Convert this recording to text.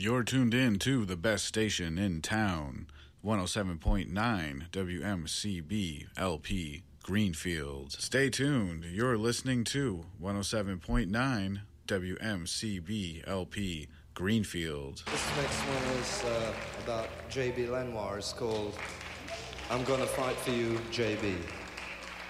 You're tuned in to the best station in town, 107.9 WMCB LP Greenfield. Stay tuned. You're listening to 107.9 WMCB LP Greenfield. This next one is about J.B. Lenoir. It's called I'm Gonna Fight for You, J.B.